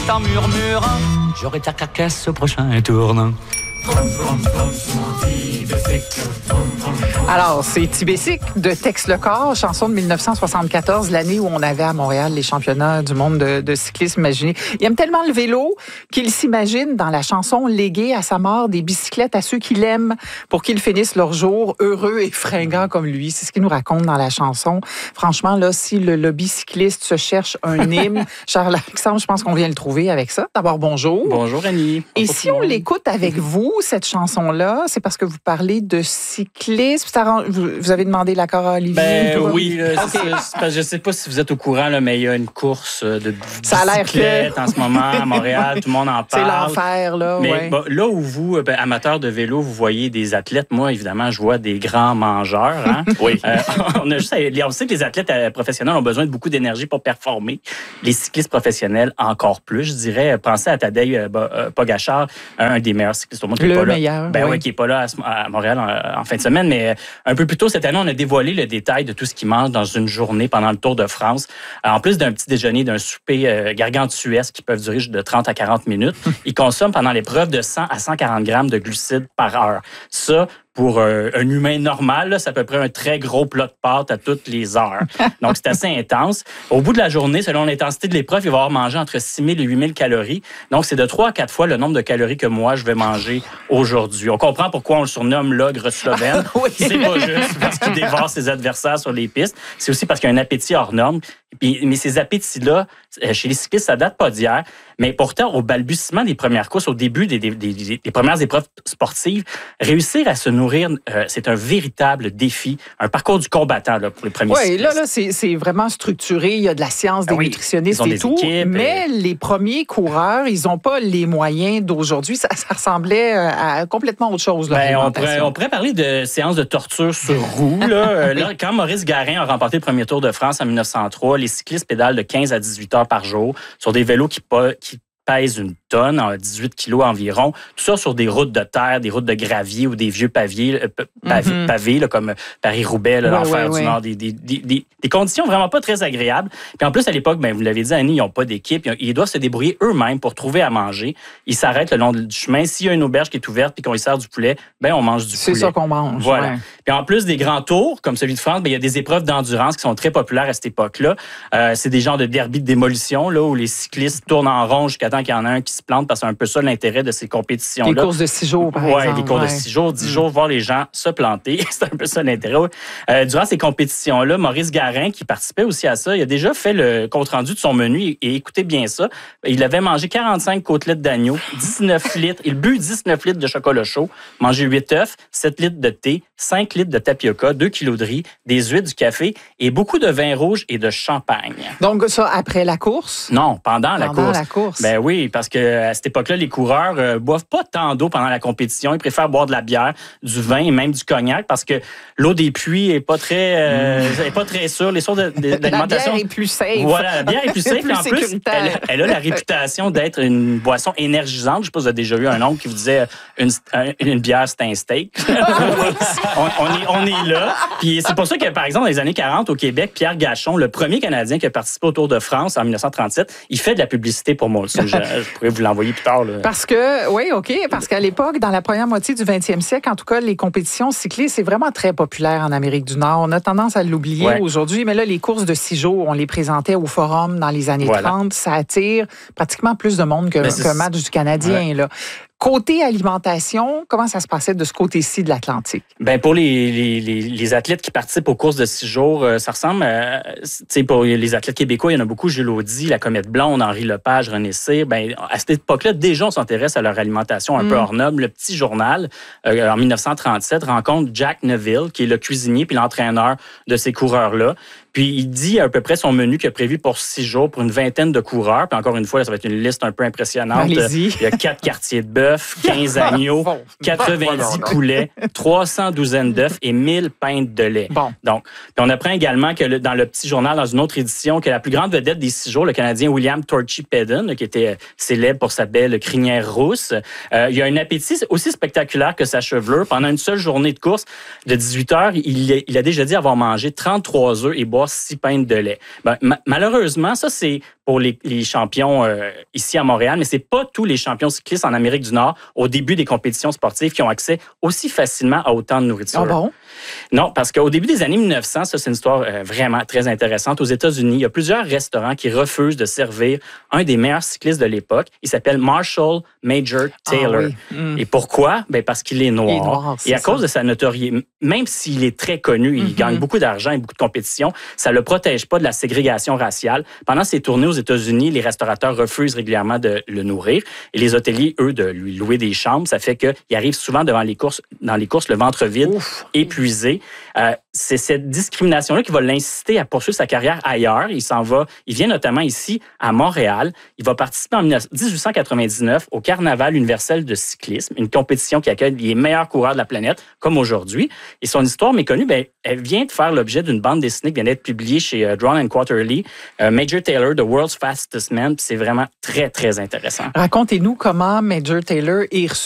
en murmurant, j'aurai ta carcasse au prochain tournant. Alors, c'est Tibésique de Tex-le-Corps, chanson de 1974, l'année où on avait à Montréal les championnats du monde de cyclisme. Imaginez. Il aime tellement le vélo qu'il s'imagine dans la chanson léguer à sa mort des bicyclettes à ceux qui l'aiment pour qu'ils finissent leur jour heureux et fringants comme lui. C'est ce qu'il nous raconte dans la chanson. Franchement, là, si le lobby cycliste se cherche un hymne, Charles-Alexandre, je pense qu'on vient le trouver avec ça. D'abord, bonjour. Bonjour, Annie. Et si on l'écoute avec vous, cette chanson-là, c'est parce que vous parlez de cyclisme. Vous avez demandé l'accord à Olivier? Oui, je ne sais pas si vous êtes au courant, là, mais il y a une course de que... bicyclette en ce moment à Montréal. Tout le monde en parle. C'est l'enfer, là. Mais là où vous, amateurs de vélo, vous voyez des athlètes, moi, évidemment, je vois des grands mangeurs. Hein? Oui. On sait que les athlètes professionnels ont besoin de beaucoup d'énergie pour performer. Les cyclistes professionnels, encore plus. Je dirais, pensez à Tadej Pogačar, un des meilleurs cyclistes au monde qui n'est pas là. Qui n'est pas là à Montréal en fin de semaine, mais un peu plus tôt cette année, on a dévoilé le détail de tout ce qu'il mange dans une journée pendant le Tour de France. En plus d'un petit déjeuner, d'un souper gargantuesque qui peuvent durer de 30 à 40 minutes, il consomme pendant l'épreuve de 100 à 140 grammes de glucides par heure. Ça, pour un humain normal, là, c'est à peu près un très gros plat de pâtes à toutes les heures. Donc, c'est assez intense. Au bout de la journée, selon l'intensité de l'épreuve, il va avoir mangé entre 6 000 et 8 000 calories. Donc, c'est de 3 à 4 fois le nombre de calories que moi, je vais manger aujourd'hui. On comprend pourquoi on le surnomme l'ogre slovène. Oui. C'est pas juste parce qu'il dévore ses adversaires sur les pistes. C'est aussi parce qu'il a un appétit hors norme. Mais ces appétits-là, chez les cyclistes, ça date pas d'hier. Mais pourtant, au balbutiement des premières courses, au début des premières épreuves sportives, réussir à se nourrir, c'est un véritable défi, un parcours du combattant là, pour les premiers cyclistes. Là, c'est vraiment structuré. Il y a de la science, des nutritionnistes et tout. Mais les premiers coureurs, ils n'ont pas les moyens d'aujourd'hui. Ça ressemblait à complètement autre chose. On pourrait parler de séances de torture sur roue. Là, quand Maurice Garin a remporté le premier Tour de France en 1903, les cyclistes pédalent de 15 à 18 heures par jour sur des vélos qui pèsent une tonne, 18 kilos environ. Tout ça sur des routes de terre, des routes de gravier ou des vieux pavés là, comme Paris-Roubaix, l'enfer du Nord. Des conditions vraiment pas très agréables. Puis en plus, à l'époque, vous l'avez dit, Annie, ils n'ont pas d'équipe. Ils doivent se débrouiller eux-mêmes pour trouver à manger. Ils s'arrêtent le long du chemin. S'il y a une auberge qui est ouverte puis qu'on y sert du poulet, on mange du poulet. C'est ça qu'on mange. Voilà. Puis en plus des grands tours, comme celui de France, il y a des épreuves d'endurance qui sont très populaires à cette époque-là. C'est des genres de derby de démolition là, où les cyclistes tournent en rond jusqu'à temps qu'il y en a un qui se plante parce que c'est un peu ça l'intérêt de ces compétitions-là. Les courses de 6 jours, par exemple. Oui, les courses de 6 jours, 10 jours, voir les gens se planter. C'est un peu ça l'intérêt. Durant ces compétitions-là, Maurice Garin, qui participait aussi à ça, il a déjà fait le compte-rendu de son menu et écoutez bien ça. Il avait mangé 45 côtelettes d'agneau, 19 litres. Il but 19 litres de chocolat chaud, mangé 8 œufs, 7 litres de thé, 5 litres de tapioca, 2 kilos de riz, des huîtres, du café et beaucoup de vin rouge et de champagne. Donc ça, après la course? Non, pendant la course. Ben oui, parce qu'à cette époque-là, les coureurs boivent pas tant d'eau pendant la compétition. Ils préfèrent boire de la bière, du vin et même du cognac parce que l'eau des puits est pas très sûre. Les sources d'alimentation... La bière est plus safe. Voilà, la bière est plus safe. Plus en plus, elle a la réputation d'être une boisson énergisante. Je sais pas si vous avez déjà eu un oncle qui vous disait une bière, c'est un steak. on est là. Puis c'est pour ça que, par exemple, dans les années 40, au Québec, Pierre Gachon, le premier Canadien qui a participé au Tour de France en 1937, il fait de la publicité pour Molson. Je pourrais vous l'envoyer plus tard. Là. Parce qu'à l'époque, dans la première moitié du 20e siècle, en tout cas, les compétitions cyclistes, c'est vraiment très populaire en Amérique du Nord. On a tendance à l'oublier aujourd'hui, mais là, les courses de 6 jours, on les présentait au Forum dans les années 30. Ça attire pratiquement plus de monde qu'un match du Canadien. Là. Côté alimentation, comment ça se passait de ce côté-ci de l'Atlantique? Pour les athlètes qui participent aux courses de 6 jours, ça ressemble à... Pour les athlètes québécois, il y en a beaucoup, Jules Audy, la Comète Blonde, Henri Lepage, René Cyr. À cette époque-là, déjà, on s'intéresse à leur alimentation un peu hors norme. Le Petit Journal, en 1937, rencontre Jack Neville, qui est le cuisinier puis l'entraîneur de ces coureurs-là. Puis il dit à peu près son menu qu'il a prévu pour 6 jours pour une vingtaine de coureurs. Puis encore une fois, ça va être une liste un peu impressionnante. Allez-y. Il y a 4 quartiers de bœuf, 15 agneaux, 90 poulets, 300 douzaines d'œufs et 1000 pintes de lait. Bon. Donc, puis on apprend également que dans le Petit Journal, dans une autre édition, que la plus grande vedette des 6 jours, le Canadien William Torchy Peden, qui était célèbre pour sa belle crinière rousse, il a un appétit aussi spectaculaire que sa chevelure. Pendant une seule journée de course de 18 heures, il a déjà dit avoir mangé 33 œufs et boire 6 pintes de lait. Malheureusement, ça, c'est pour les champions ici à Montréal, mais c'est pas tous les champions cyclistes en Amérique du Nord au début des compétitions sportives qui ont accès aussi facilement à autant de nourriture. Ah bon? Non, parce qu'au début des années 1900, ça c'est une histoire vraiment très intéressante. Aux États-Unis, il y a plusieurs restaurants qui refusent de servir un des meilleurs cyclistes de l'époque. Il s'appelle Marshall Major Taylor. Ah oui. Et pourquoi? Ben parce qu'il est noir. Il est noir, et à cause de sa notoriété, même s'il est très connu, il gagne beaucoup d'argent et beaucoup de compétitions, ça ne le protège pas de la ségrégation raciale. Pendant ses tournées aux États-Unis, les restaurateurs refusent régulièrement de le nourrir et les hôteliers, eux, de lui louer des chambres. Ça fait qu'il arrive souvent dans les courses le ventre vide, épuisé. C'est cette discrimination-là qui va l'inciter à poursuivre sa carrière ailleurs. Il vient notamment ici à Montréal. Il va participer en 1899 au Carnaval universel de cyclisme, une compétition qui accueille les meilleurs coureurs de la planète, comme aujourd'hui. Et son histoire méconnue, elle vient de faire l'objet d'une bande dessinée qui vient d'être publiée chez Drawn & Quarterly, Major Taylor, The World's Fastest Man. C'est vraiment très, très intéressant. Racontez-nous comment Major Taylor est reçu